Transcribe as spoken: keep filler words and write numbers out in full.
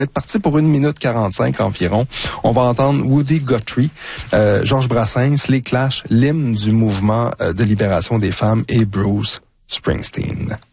être parti pour une minute quarante-cinq environ. On va entendre Woody Guthrie, euh, Georges Brassens, Les Clash, l'hymne du mouvement euh, de libération des femmes et Bruce Springsteen.